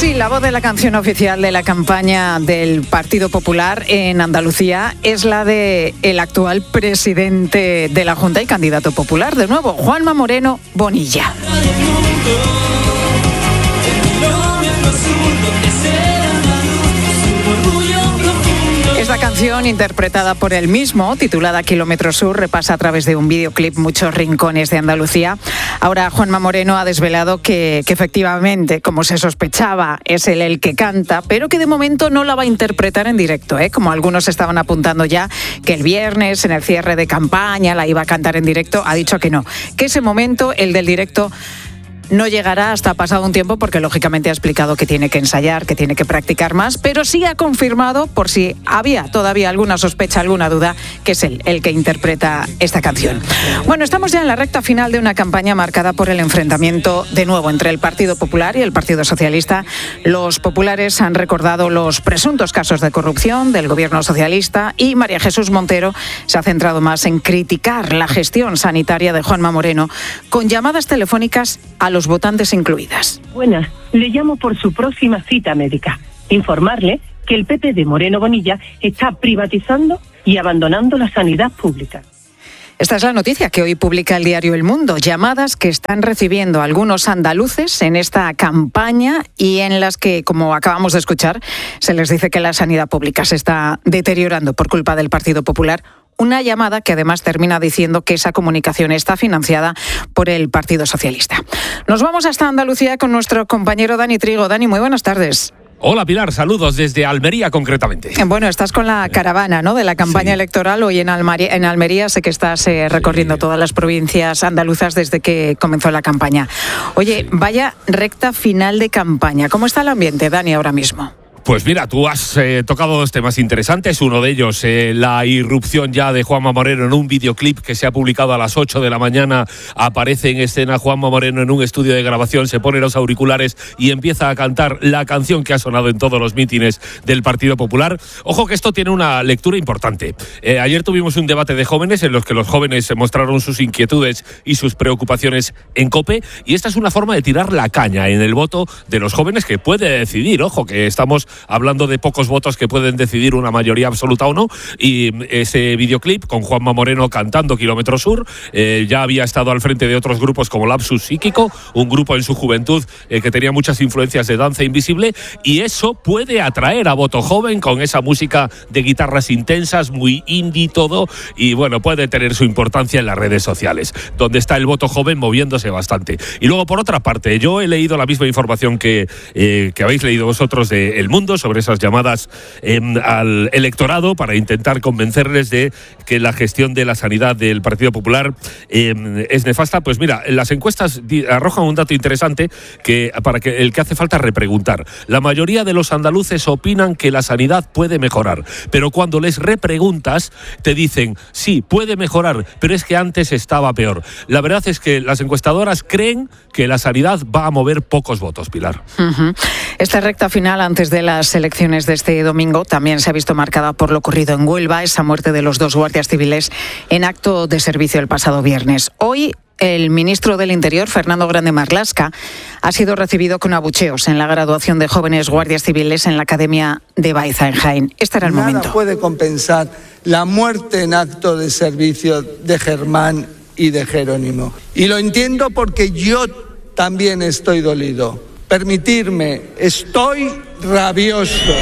Sí, la voz de la canción oficial de la campaña del Partido Popular en Andalucía es la de el actual presidente de la Junta y candidato popular, de nuevo, Juanma Moreno Bonilla. Esta canción, interpretada por él mismo, titulada Kilómetro Sur, repasa a través de un videoclip muchos rincones de Andalucía. Ahora Juanma Moreno ha desvelado que efectivamente, como se sospechaba, es él el que canta, pero que de momento no la va a interpretar en directo, como algunos estaban apuntando ya, que el viernes, en el cierre de campaña, la iba a cantar en directo. Ha dicho que no, que ese momento, el del directo, no llegará hasta pasado un tiempo, porque lógicamente ha explicado que tiene que ensayar, que tiene que practicar más, pero sí ha confirmado, por si había todavía alguna sospecha, alguna duda, que es él el que interpreta esta canción. Bueno, estamos ya en la recta final de una campaña marcada por el enfrentamiento de nuevo entre el Partido Popular y el Partido Socialista. Los populares han recordado los presuntos casos de corrupción del gobierno socialista y María Jesús Montero se ha centrado más en criticar la gestión sanitaria de Juanma Moreno, con llamadas telefónicas a los votantes incluidas. Buenas, le llamo por su próxima cita médica. Informarle que el PP de Moreno Bonilla está privatizando y abandonando la sanidad pública. Esta es la noticia que hoy publica el diario El Mundo. Llamadas que están recibiendo algunos andaluces en esta campaña y en las que, como acabamos de escuchar, se les dice que la sanidad pública se está deteriorando por culpa del Partido Popular. Una llamada que además termina diciendo que esa comunicación está financiada por el Partido Socialista. Nos vamos hasta Andalucía con nuestro compañero Dani Trigo. Dani, muy buenas tardes. Hola Pilar, saludos desde Almería concretamente. Bueno, estás con la caravana, ¿no?, de la campaña electoral hoy en Almería. Sé que estás recorriendo todas las provincias andaluzas desde que comenzó la campaña. Oye, vaya recta final de campaña. ¿Cómo está el ambiente, Dani, ahora mismo? Pues mira, tú has tocado dos temas interesantes. Uno de ellos, la irrupción ya de Juanma Moreno en un videoclip que se ha publicado a las 8 de la mañana. Aparece en escena Juanma Moreno en un estudio de grabación, se pone los auriculares y empieza a cantar la canción que ha sonado en todos los mítines del Partido Popular. Ojo que esto tiene una lectura importante. Ayer tuvimos un debate de jóvenes en los que los jóvenes mostraron sus inquietudes y sus preocupaciones en COPE, y esta es una forma de tirar la caña en el voto de los jóvenes, que puede decidir. Ojo, que estamos hablando de pocos votos que pueden decidir una mayoría absoluta o no, y ese videoclip con Juanma Moreno cantando Kilómetro Sur ya había estado al frente de otros grupos como Lapsus Psíquico, un grupo en su juventud que tenía muchas influencias de danza invisible, y eso puede atraer a voto joven con esa música de guitarras intensas, muy indie todo, y bueno, puede tener su importancia en las redes sociales, donde está el voto joven moviéndose bastante. Y luego, por otra parte, yo he leído la misma información que habéis leído vosotros de El Mundo sobre esas llamadas al electorado para intentar convencerles de que la gestión de la sanidad del Partido Popular es nefasta. Pues mira, las encuestas arrojan un dato interesante el que hace falta repreguntar. La mayoría de los andaluces opinan que la sanidad puede mejorar, pero cuando les repreguntas te dicen, sí, puede mejorar, pero es que antes estaba peor. La verdad es que las encuestadoras creen que la sanidad va a mover pocos votos, Pilar. Esta recta final antes de las elecciones de este domingo también se ha visto marcada por lo ocurrido en Huelva, esa muerte de los 2 guardias civiles en acto de servicio el pasado viernes. Hoy el ministro del Interior, Fernando Grande Marlaska, ha sido recibido con abucheos en la graduación de jóvenes guardias civiles en la Academia de Baeza, en Jaén. Este era el momento. Nada puede compensar la muerte en acto de servicio de Germán y de Jerónimo. Y lo entiendo porque yo también estoy dolido. Permitirme, estoy rabioso.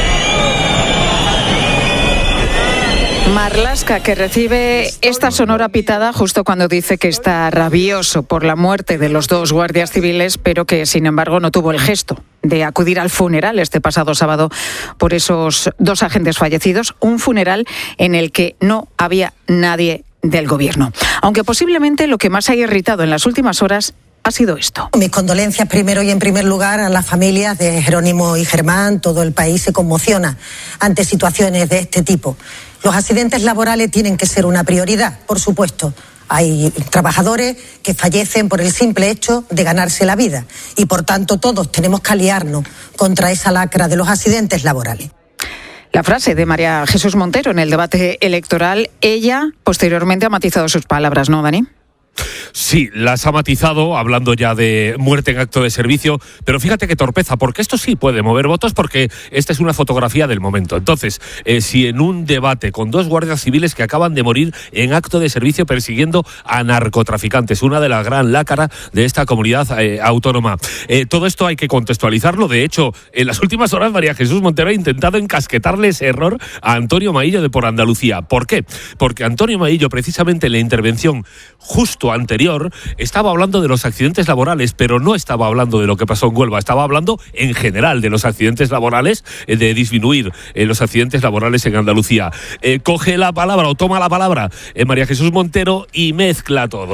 Marlaska, que recibe esta sonora pitada justo cuando dice que está rabioso por la muerte de los 2 guardias civiles, pero que sin embargo no tuvo el gesto de acudir al funeral este pasado sábado por esos 2 agentes fallecidos, un funeral en el que no había nadie del gobierno. Aunque posiblemente lo que más ha irritado en las últimas horas ha sido esto. Mis condolencias primero y en primer lugar a las familias de Jerónimo y Germán. Todo el país se conmociona ante situaciones de este tipo. Los accidentes laborales tienen que ser una prioridad, por supuesto. Hay trabajadores que fallecen por el simple hecho de ganarse la vida y por tanto todos tenemos que aliarnos contra esa lacra de los accidentes laborales. La frase de María Jesús Montero en el debate electoral, ella posteriormente ha matizado sus palabras, ¿no, Dani? Sí, las ha matizado, hablando ya de muerte en acto de servicio, pero fíjate qué torpeza, porque esto sí puede mover votos, porque esta es una fotografía del momento. Entonces, si en un debate con 2 guardias civiles que acaban de morir en acto de servicio persiguiendo a narcotraficantes, una de las gran lácara de esta comunidad autónoma. Todo esto hay que contextualizarlo. De hecho, en las últimas horas María Jesús Montero ha intentado encasquetarle ese error a Antonio Maillo de Por Andalucía. ¿Por qué? Porque Antonio Maillo, precisamente en la intervención justo anterior, estaba hablando de los accidentes laborales, pero no estaba hablando de lo que pasó en Huelva, estaba hablando en general de los accidentes laborales, de disminuir los accidentes laborales en Andalucía. Coge la palabra o toma la palabra María Jesús Montero y mezcla todo,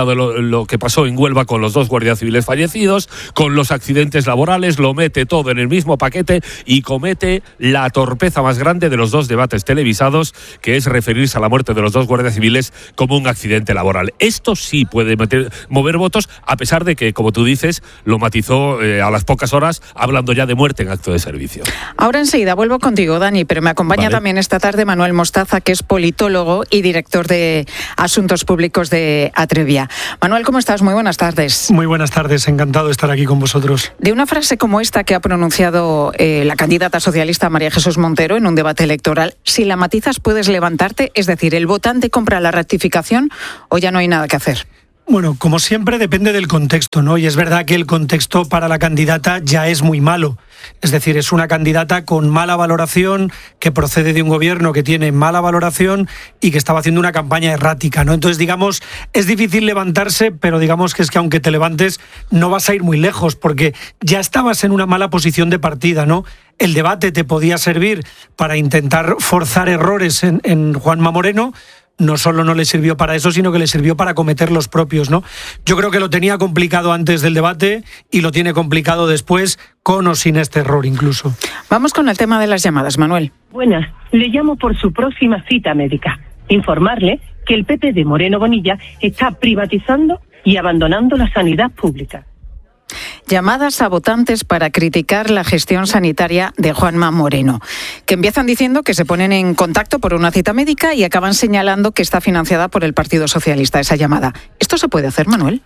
lo que pasó en Huelva con los 2 guardias civiles fallecidos, con los accidentes laborales, lo mete todo en el mismo paquete y comete la torpeza más grande de los 2 debates televisados, que es referirse a la muerte de los 2 guardias civiles como un accidente laboral. Esto sí puede mover votos, a pesar de que, como tú dices, lo matizó a las pocas horas, hablando ya de muerte en acto de servicio. Ahora enseguida vuelvo contigo, Dani, pero me acompaña también esta tarde Manuel Mostaza, que es politólogo y director de Asuntos Públicos de Atrevia. Manuel, ¿cómo estás? Muy buenas tardes. Muy buenas tardes, encantado de estar aquí con vosotros. De una frase como esta que ha pronunciado la candidata socialista María Jesús Montero en un debate electoral, si la matizas puedes levantarte, es decir, ¿el votante compra la rectificación o ya no hay nada que hacer? Bueno, como siempre depende del contexto, ¿no? Y es verdad que el contexto para la candidata ya es muy malo. Es decir, es una candidata con mala valoración, que procede de un gobierno que tiene mala valoración y que estaba haciendo una campaña errática, ¿no? Entonces, digamos, es difícil levantarse, pero digamos que es que aunque te levantes no vas a ir muy lejos, porque ya estabas en una mala posición de partida, ¿no? El debate te podía servir para intentar forzar errores en Juanma Moreno. No solo no le sirvió para eso, sino que le sirvió para cometer los propios, ¿no? Yo creo que lo tenía complicado antes del debate y lo tiene complicado después, con o sin este error incluso. Vamos con el tema de las llamadas, Manuel. Buenas, le llamo por su próxima cita médica. Informarle que el PP de Moreno Bonilla está privatizando y abandonando la sanidad pública. Llamadas a votantes para criticar la gestión sanitaria de Juanma Moreno, que empiezan diciendo que se ponen en contacto por una cita médica y acaban señalando que está financiada por el Partido Socialista, esa llamada. ¿Esto se puede hacer, Manuel?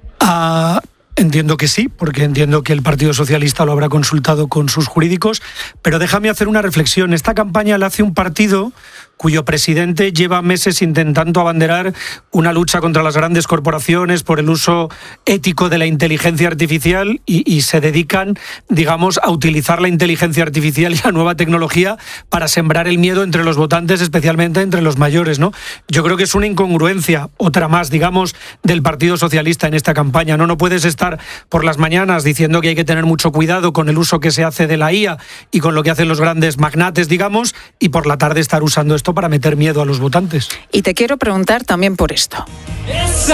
Entiendo que sí, porque entiendo que el Partido Socialista lo habrá consultado con sus jurídicos, pero déjame hacer una reflexión. Esta campaña la hace un partido cuyo presidente lleva meses intentando abanderar una lucha contra las grandes corporaciones por el uso ético de la inteligencia artificial y se dedican, digamos, a utilizar la inteligencia artificial y la nueva tecnología para sembrar el miedo entre los votantes, especialmente entre los mayores, ¿no? Yo creo que es una incongruencia, otra más, digamos, del Partido Socialista en esta campaña, ¿no? No puedes estar por las mañanas diciendo que hay que tener mucho cuidado con el uso que se hace de la IA y con lo que hacen los grandes magnates, digamos, y por la tarde estar usando esto para meter miedo a los votantes. Y te quiero preguntar también por esto.